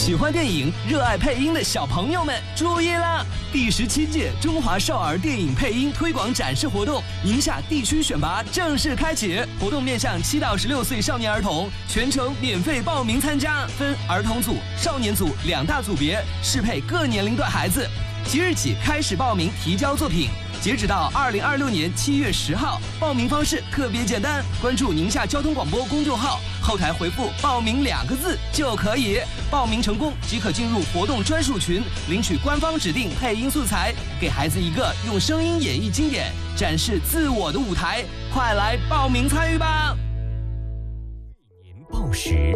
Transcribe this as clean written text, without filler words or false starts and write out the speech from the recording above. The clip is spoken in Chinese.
喜欢电影、热爱配音的小朋友们注意啦！第17届中华少儿电影配音推广展示活动宁夏地区选拔正式开启，活动面向7到16岁少年儿童，全程免费报名参加，分儿童组、少年组2大组别，适配各年龄段孩子。即日起开始报名提交作品，截止到2026年7月10号。报名方式特别简单，关注宁夏交通广播公众号，后台回复“报名”2个字就可以。报名成功即可进入活动专属群，领取官方指定配音素材，给孩子一个用声音演绎经典、展示自我的舞台。快来报名参与吧！ 报时